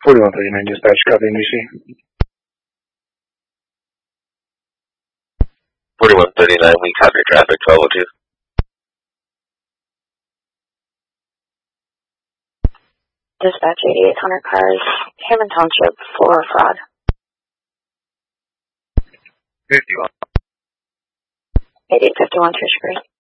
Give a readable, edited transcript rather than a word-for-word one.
4139 dispatch, copy NBC. 4139, we copy your traffic, 1202. Dispatch 8800 cars, Hammond Township for fraud. 51. 8851 Trish Creek.